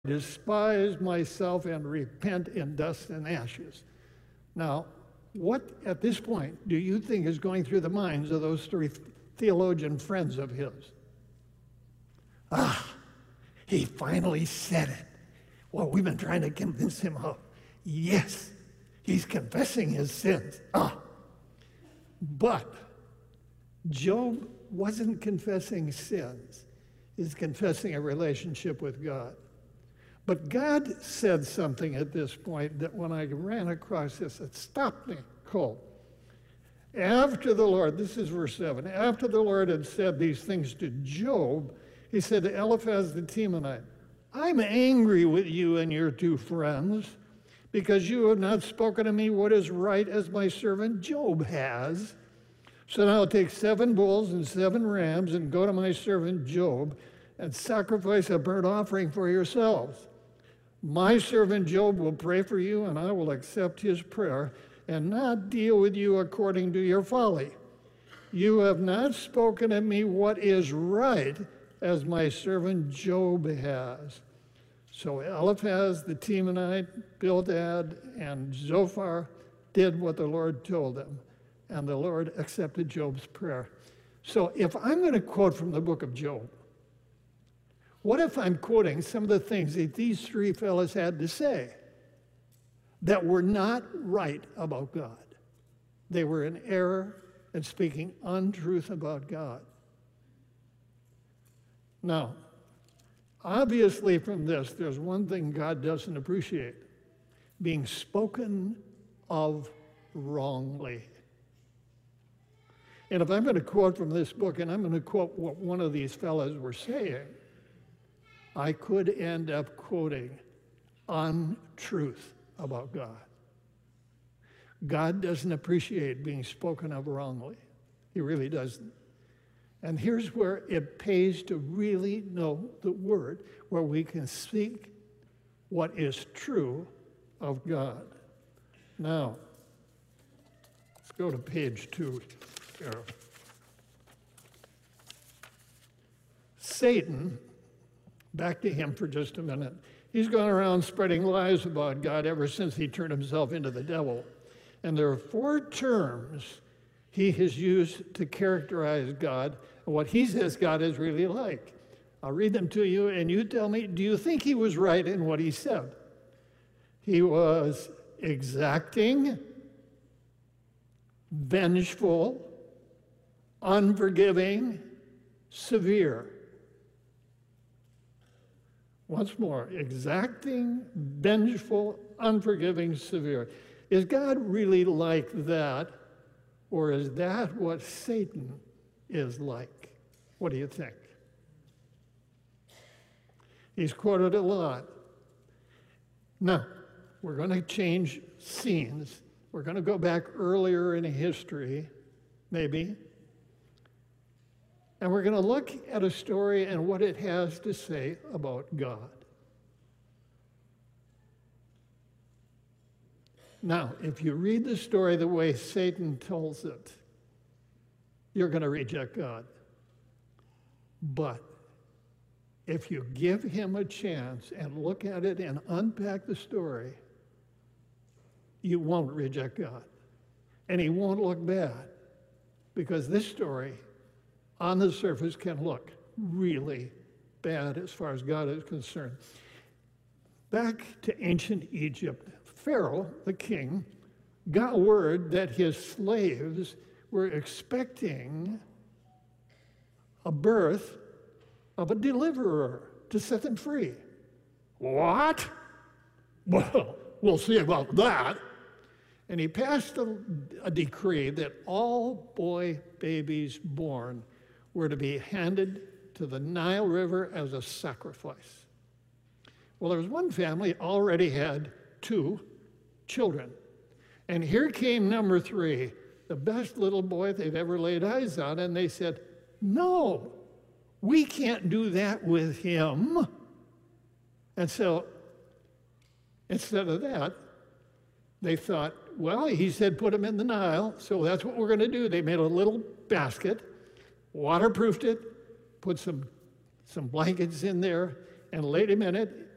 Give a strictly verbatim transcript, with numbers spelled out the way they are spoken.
despise myself and repent in dust and ashes. Now, what at this point do you think is going through the minds of those three theologian friends of his? Ah, he finally said it. Well, we've been trying to convince him of. Yes, he's confessing his sins. Ah, but Job wasn't confessing sins. He's confessing a relationship with God. But God said something at this point that when I ran across this, it stopped me cold. After the Lord, this is verse seven, after the Lord had said these things to Job, he said to Eliphaz the Temanite, I'm angry with you and your two friends because you have not spoken to me what is right as my servant Job has. So now take seven bulls and seven rams and go to my servant Job and sacrifice a burnt offering for yourselves. My servant Job will pray for you, and I will accept his prayer and not deal with you according to your folly. You have not spoken to me what is right as my servant Job has. So Eliphaz the Temanite, Bildad, and Zophar did what the Lord told them, and the Lord accepted Job's prayer. So if I'm going to quote from the book of Job, what if I'm quoting some of the things that these three fellows had to say that were not right about God? They were in error and speaking untruth about God. Now, obviously from this, there's one thing God doesn't appreciate: being spoken of wrongly. And if I'm going to quote from this book, and I'm going to quote what one of these fellows were saying, I could end up quoting untruth about God. God doesn't appreciate being spoken of wrongly. He really doesn't. And here's where it pays to really know the word, where we can speak what is true of God. Now, let's go to page two here. Satan, back to him for just a minute. He's gone around spreading lies about God ever since he turned himself into the devil. And there are four terms he has used to characterize God and what he says God is really like. I'll read them to you, and you tell me, do you think he was right in what he said? He was exacting, vengeful, unforgiving, severe. Once more, exacting, vengeful, unforgiving, severe. Is God really like that, or is that what Satan is like? What do you think? He's quoted a lot. Now, we're going to change scenes. We're going to go back earlier in history, maybe, and we're going to look at a story and what it has to say about God. Now, if you read the story the way Satan tells it, you're going to reject God. But if you give him a chance and look at it and unpack the story, you won't reject God. And he won't look bad, because this story on the surface can look really bad as far as God is concerned. Back to ancient Egypt, Pharaoh, the king, got word that his slaves were expecting a birth of a deliverer to set them free. What? Well, we'll see about that. And he passed a, a decree that all boy babies born were to be handed to the Nile River as a sacrifice. Well, there was one family already had two children. And here came number three, the best little boy they've ever laid eyes on, and they said, no, we can't do that with him. And so instead of that, they thought, well, he said put him in the Nile, so that's what we're going to do. They made a little basket, waterproofed it, put some, some blankets in there, and laid him in it.